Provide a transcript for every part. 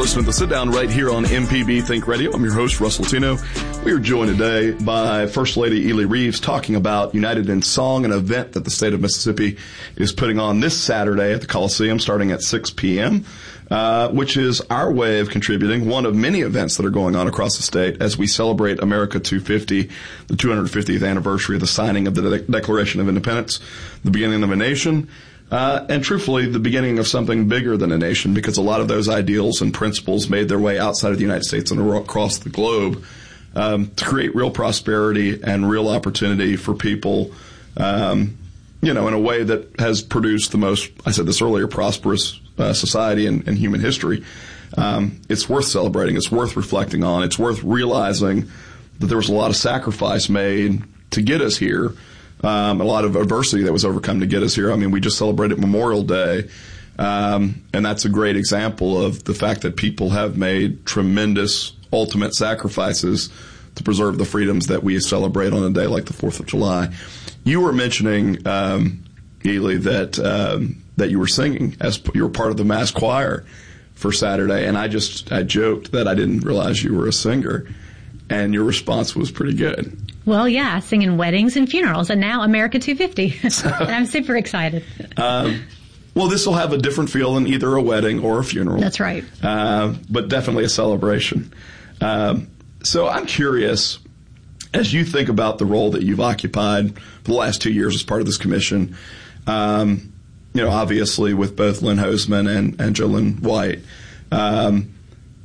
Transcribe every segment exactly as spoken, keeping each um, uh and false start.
listening to The Sit Down right here on M P B Think Radio. I'm your host, Russell Tino. We are joined today by First Lady Ely Reeves talking about United in Song, an event that the state of Mississippi is putting on this Saturday at the Coliseum starting at six p.m., uh, which is our way of contributing, one of many events that are going on across the state as we celebrate America two fifty, the two hundred fiftieth anniversary of the signing of the De- Declaration of Independence, the beginning of a nation. Uh, and truthfully, the beginning of something bigger than a nation, because a lot of those ideals and principles made their way outside of the United States and across the globe um, to create real prosperity and real opportunity for people, um, you know, in a way that has produced the most, I said this earlier, prosperous uh, society in, in human history. Um, it's worth celebrating. It's worth reflecting on. It's worth realizing that there was a lot of sacrifice made to get us here. Um, a lot of adversity that was overcome to get us here. I mean, we just celebrated Memorial Day, um, and that's a great example of the fact that people have made tremendous ultimate sacrifices to preserve the freedoms that we celebrate on a day like the fourth of July. You were mentioning, um, Ely, that um, that you were singing as you were part of the mass choir for Saturday, and I just I joked that I didn't realize you were a singer, and your response was pretty good. Well, yeah, I sing in weddings and funerals, and now America two fifty. And I'm super excited. Um, well, this will have a different feel than either a wedding or a funeral. That's right. Uh, but definitely a celebration. Um, so I'm curious, as you think about the role that you've occupied for the last two years as part of this commission, um, you know, obviously with both Lynn Hosemann and, and JoLynn White, um,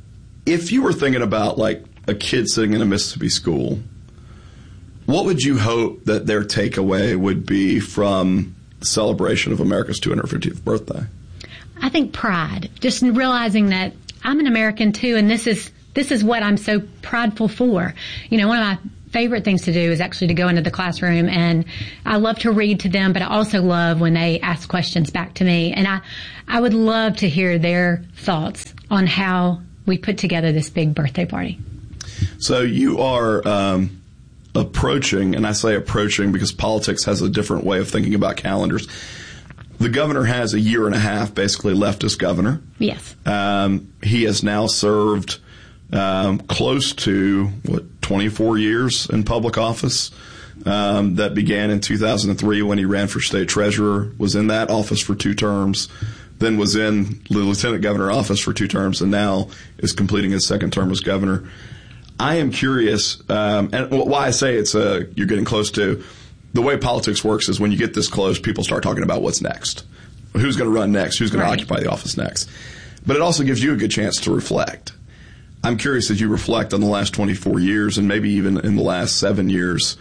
if you were thinking about, like, a kid sitting in a Mississippi school, what would you hope that their takeaway would be from the celebration of America's two hundred fiftieth birthday? I think pride. Just realizing that I'm an American too, and this is this is what I'm so prideful for. You know, one of my favorite things to do is actually to go into the classroom, and I love to read to them, but I also love when they ask questions back to me. And I, I would love to hear their thoughts on how we put together this big birthday party. So you are um, approaching, and I say approaching because politics has a different way of thinking about calendars. The governor has a year and a half basically left as governor. Yes. Um, he has now served um, close to, what, twenty-four years in public office. Um, that began in two thousand three when he ran for state treasurer, was in that office for two terms, then was in the lieutenant governor office for two terms, and now is completing his second term as governor. I am curious, um, and why I say it's a, you're getting close to, the way politics works is when you get this close, people start talking about what's next. Who's going to run next? Who's going right. to occupy the office next? But it also gives you a good chance to reflect. I'm curious as you reflect on the last twenty-four years and maybe even in the last seven years,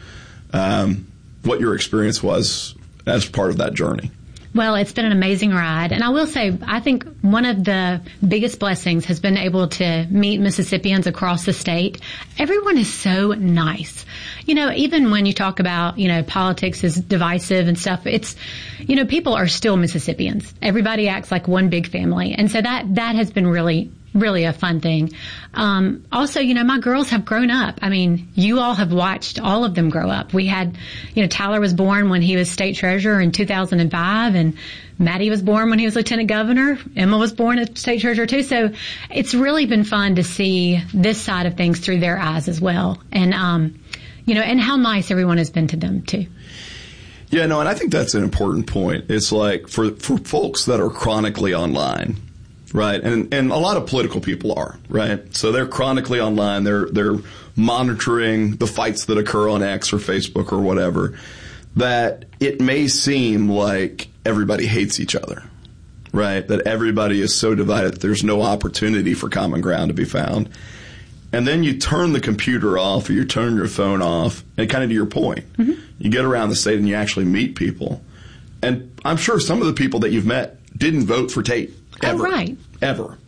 um, what your experience was as part of that journey. Well, it's been an amazing ride. And I will say, I think one of the biggest blessings has been able to meet Mississippians across the state. Everyone is so nice. You know, even when you talk about, you know, politics is divisive and stuff, it's, you know, people are still Mississippians. Everybody acts like one big family. And so that, that has been really really a fun thing. Um, also, you know, my girls have grown up. I mean, you all have watched all of them grow up. We had, you know, Tyler was born when he was state treasurer in two thousand five, and Maddie was born when he was lieutenant governor. Emma was born as state treasurer too. So it's really been fun to see this side of things through their eyes as well. And, um, you know, and how nice everyone has been to them too. Yeah, no, and I think that's an important point. It's like for, for folks that are chronically online, right? And and a lot of political people are, right? So they're chronically online. They're they're monitoring the fights that occur on X or Facebook or whatever. That it may seem like everybody hates each other, right? That everybody is so divided that there's no opportunity for common ground to be found. And then you turn the computer off or you turn your phone off, and kind of to your point, mm-hmm. you get around the state and you actually meet people. And I'm sure some of the people that you've met didn't vote for Tate. Ever, oh, right. Ever.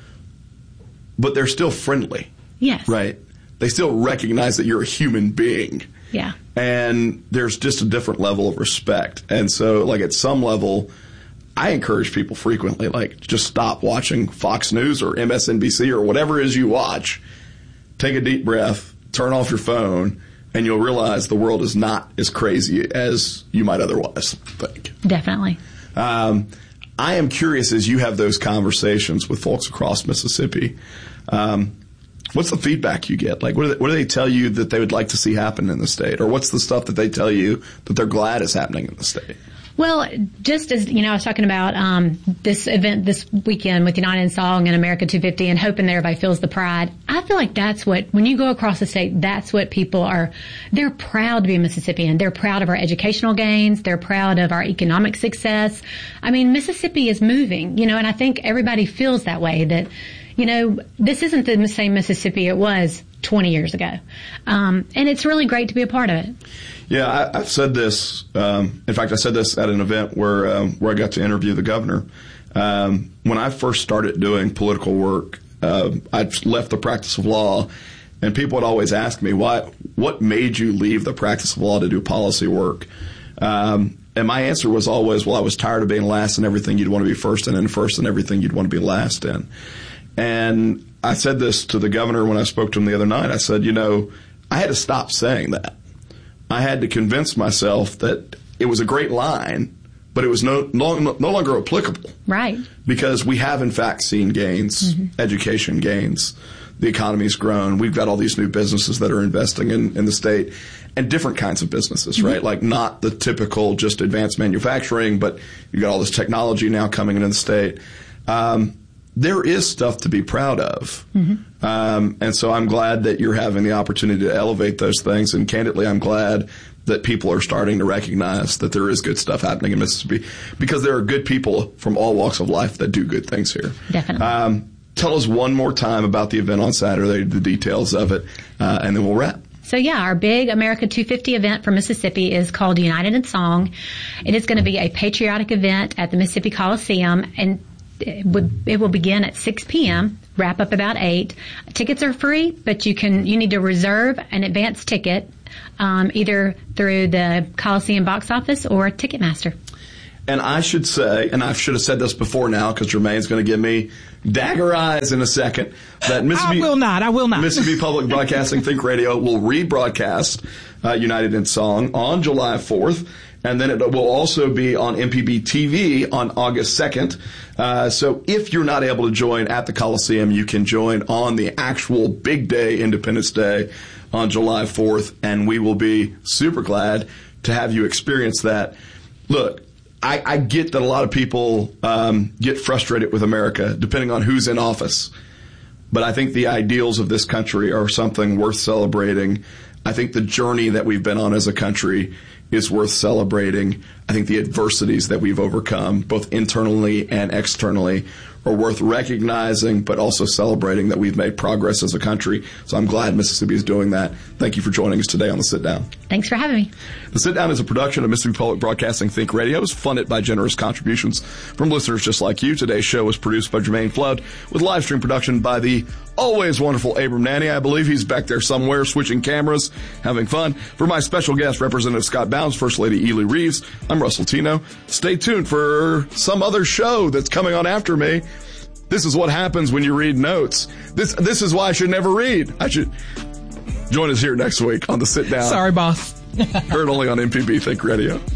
But they're still friendly. Yes. Right? They still recognize that you're a human being. Yeah. And there's just a different level of respect. And so, like, at some level, I encourage people frequently, like, just stop watching Fox News or M S N B C or whatever it is you watch. Take a deep breath, turn off your phone, and you'll realize the world is not as crazy as you might otherwise think. Definitely. Um, I am curious, as you have those conversations with folks across Mississippi, um, what's the feedback you get? Like, what do, they, what do they tell you that they would like to see happen in the state? Or what's the stuff that they tell you that they're glad is happening in the state? Well, just as, you know, I was talking about um, this event this weekend with United in Song and America two fifty and hoping that everybody feels the pride. I feel like that's what, when you go across the state, that's what people are, they're proud to be a Mississippian. They're proud of our educational gains. They're proud of our economic success. I mean, Mississippi is moving, you know, and I think everybody feels that way, that, you know, this isn't the same Mississippi it was twenty years ago. Um, and it's really great to be a part of it. Yeah, I, I've said this. Um, in fact, I said this at an event where um, where I got to interview the governor. Um, when I first started doing political work, uh, I left the practice of law, and people would always ask me, "Why? What made you leave the practice of law to do policy work?" Um, and my answer was always, "Well, I was tired of being last in everything you'd want to be first in, and first in everything you'd want to be last in." And I said this to the governor when I spoke to him the other night. I said, "You know, I had to stop saying that. I had to convince myself that it was a great line, but it was no, no, no longer applicable." Right. Because we have, in fact, seen gains, mm-hmm. education gains. The economy's grown. We've got all these new businesses that are investing in, in the state, and different kinds of businesses, mm-hmm. right? Like not the typical just advanced manufacturing, but you've got all this technology now coming into the state. Um, there is stuff to be proud of. Mm-hmm. Um, and so I'm glad that you're having the opportunity to elevate those things. And candidly, I'm glad that people are starting to recognize that there is good stuff happening in Mississippi, because there are good people from all walks of life that do good things here. Definitely. Um, tell us one more time about the event on Saturday, the details of it, uh, and then we'll wrap. So yeah, our big America two fifty event for Mississippi is called United in Song. It is going to be a patriotic event at the Mississippi Coliseum, and It, would, it will begin at six p.m., wrap up about eight. Tickets are free, but you can you need to reserve an advance ticket um, either through the Coliseum box office or Ticketmaster. And I should say, and I should have said this before now because Jermaine's going to give me dagger eyes in a second, that Mississippi, I will not, I will not. Mississippi Public Broadcasting Think Radio will rebroadcast uh, United in Song on July fourth. And then it will also be on M P B T V on August second. Uh, so if you're not able to join at the Coliseum, you can join on the actual big day, Independence Day, on July fourth. And we will be super glad to have you experience that. Look, I, I get that a lot of people um, get frustrated with America, depending on who's in office. But I think the ideals of this country are something worth celebrating. I think the journey that we've been on as a country is worth celebrating. I think the adversities that we've overcome, both internally and externally, are worth recognizing, but also celebrating that we've made progress as a country. So I'm glad Mississippi is doing that. Thank you for joining us today on The Sit Down. Thanks for having me. The Sit Down is a production of Mississippi Public Broadcasting Think Radio. It's funded by generous contributions from listeners just like you. Today's show was produced by Jermaine Flood, with live stream production by the always wonderful Abram Nanny. I believe he's back there somewhere switching cameras, having fun. For my special guest, Representative Scott Bounds, First Lady Ely Reeves, I'm Russell Tino. Stay tuned for some other show that's coming on after me. This is what happens when you read notes. This this is why I should never read. I should join us here next week on The Sit Down. Sorry, boss. Heard only on M P B Think Radio.